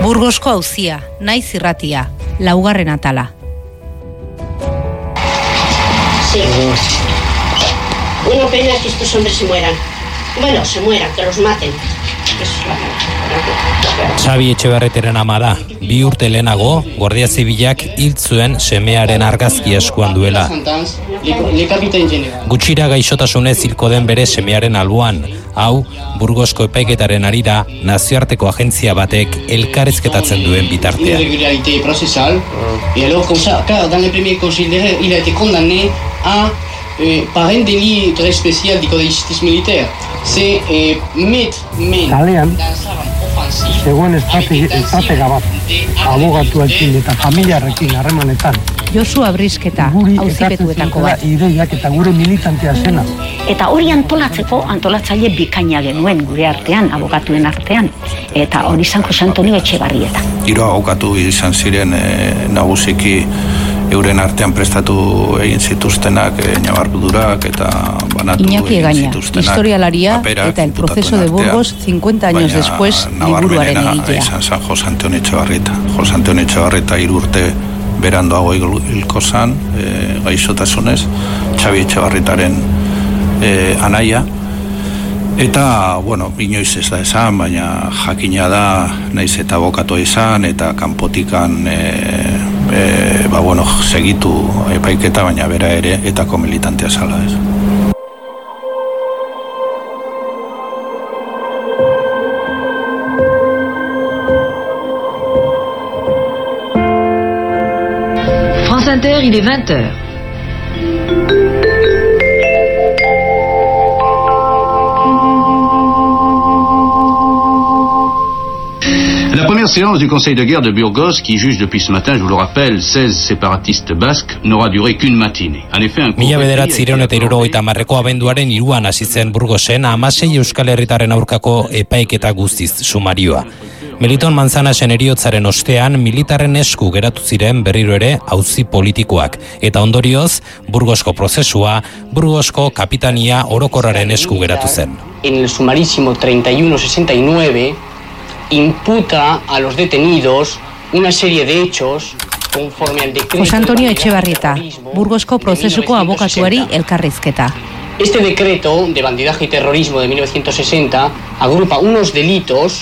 Burgosko auzia, naiz irratia, 4. atala. Sí. Una pena que estos hombres se mueran. Bueno, se mueran, que los maten. Xabi Etxebarreteren ama da. 2 urte lehenago, Guardia Zibilak hil zuen semearen argazki eskuan duela. Gutxira gaixotasunez hilko den bere semearen alboan. Hau, Burgosko epaiketaren harira, nazioarteko agentzia batek elkarrizketatzen duen bitartean. Par un délit très spécial du Code de justice militaire. C'est kalean, zegoen estratega bat, abogatuekin eta familiarrekin harremanetan. Josu Abrisketa, auzipetuetako bat. Ideiak eta gure militantea zena. Eta hori antolatzaile bikaina genuen gure artean, abogatuen artean. Eta hori izan Jose Antonio Etxebarrieta. 3 abokatu izan ziren nagusiki euren artean prestatu egin zituztenak ñabardurak eta banatu Iñaki Egaña, historialaria eta El proceso de Burgos 50 años después liburuaren egilea. Izan San Jose Antonio Etxebarrieta. Jose Antonio Etxebarrieta 3 urte beranduago hilko zan, gaixotasunez, Xabi Etxebarrietaren anaia. Eta, bueno, inoiz ez da esan, baina jakina da, naiz eta abokatua izan, eta kanpotikan segitu epaiketa, baina bera ere, etako militantea zala ez. France Inter, il est 20h. La première séance du Conseil de guerre de Burgos, qui juge depuis ce matin, je vous le rappelle, 16 séparatistes basques, n'aura duré qu'une matinée. En effet, un coup... 1970ko abenduaren 3an hasi zen Burgosen 16 Euskal Herritarren aurkako epaiketa guztiz sumarioa. Meliton Manzanasen heriotzaren ostean militarren esku geratu ziren berriro ere auzi politikoak eta ondorioz Burgosko prozesua Burgosko kapitania orokorraren esku geratu zen. En el sumarísimo 3169 imputa a los detenidos una serie de hechos conforme al decreto... Jose Antonio Etxebarrieta, Burgosko prozesuko abokatuari elkarrizketa. Este decreto de bandidaje y terrorismo de 1960 agrupa unos delitos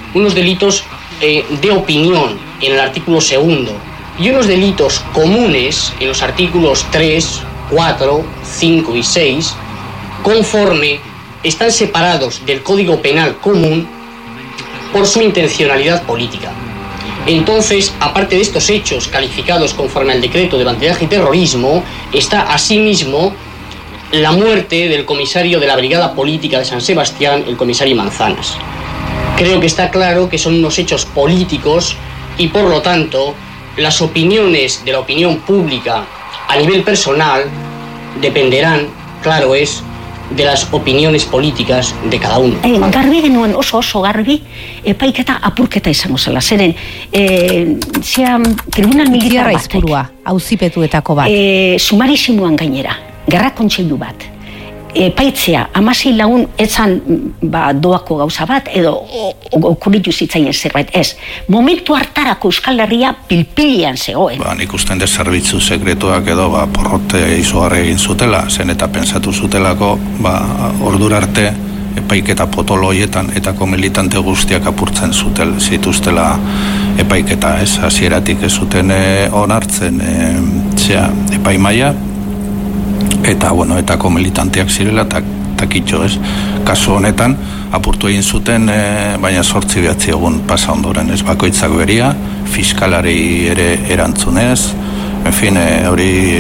de opinión en el artículo 2 y unos delitos comunes en los artículos 3, 4, 5 y 6, conforme están separados del Código Penal común por su intencionalidad política. Entonces, aparte de estos hechos calificados conforme al decreto de bandidaje y terrorismo, está asimismo la muerte del comisario de la Brigada Política de San Sebastián, el comisario Manzanas. Creo que está claro que son unos hechos políticos y, por lo tanto, las opiniones de la opinión pública a nivel personal dependerán, claro es, de las opiniones políticas de cada uno. Garbi genuen oso garbi, epaiketa apurketa izango zela. Zeren, tribunal militar batek. Auzipetuetako bat. Sumarisimuan gainera, gerra kontseilu bat. Epaitzea, 16 lagun etzan doako gauza bat, edo okuritu zitzaien zerbait, ez. Momentu hartarako Euskal Herria pilpilian zegoen. Nik usten de zerbitzu sekretuak edo porrote izugarri egin zutela, zen eta pensatu zutelako, ordura arte epaiketa potolo hoietan etako militante guztiak apurtzen zituztela epaiketa, ez. Hasieratik ez zuten onartzen epaimaia, eta, etako militanteak zirela, eta kitxo ez. Kasu honetan, apurtu egin zuten, baina 8 egun pasa ondoren, ez, bakoitzak beria, fiskalari ere erantzunez, en fin, hori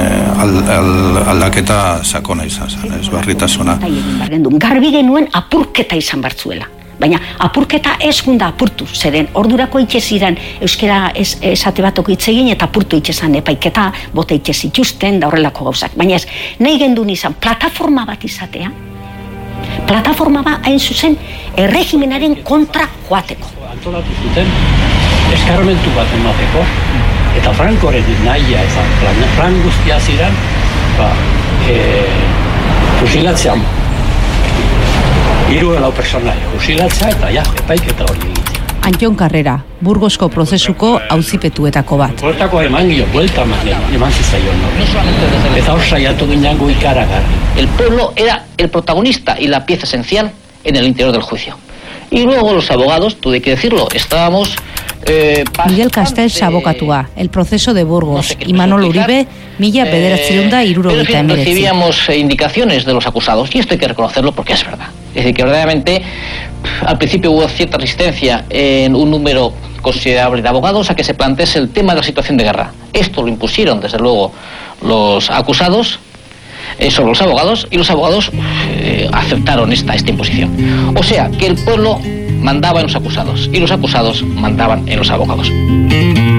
aldaketa sakona izan zen, ez, barritasuna. Garbi genuen apurketa izan bartzuela. Baina apurketa ez gunda apurtu, zeren ordurako itxeziran euskera esate batoko itzegin eta apurtu itxezan epaiketa, bota itxezituzten da horrelako gauzak. Baina ez, nahi gendun izan plataforma bat izatea, plataforma bat hain zuzen erregimenaren kontra joateko. Antolatu zuten eskarmentu bat emateko, eta Frankoren nahia ezan, Frank guztia ziren, fusilatzean. 3 lau personaia, fusilatzea eta epaiketa hori egitea. Antion Carrera, Burgosko prozesuko auzipetuetako bat. Hortako eman zizaion. Eta hor saiatu ginen gu ikaragarri. El pueblo era el protagonista y la pieza esencial en el interior del juicio. Y luego los abogados, tuve que decirlo, estábamos... Miguel Castells abokatua, El proceso de Burgos, y Manolo Uribe, 1979. Recibíamos indicaciones de los acusados, y esto hay que reconocerlo porque es verdad. Es decir, que verdaderamente al principio hubo cierta resistencia en un número considerable de abogados a que se plantease el tema de la situación de guerra. Esto lo impusieron, desde luego, los acusados sobre los abogados, y los abogados aceptaron esta imposición. O sea, que el pueblo mandaba en los acusados y los acusados mandaban en los abogados.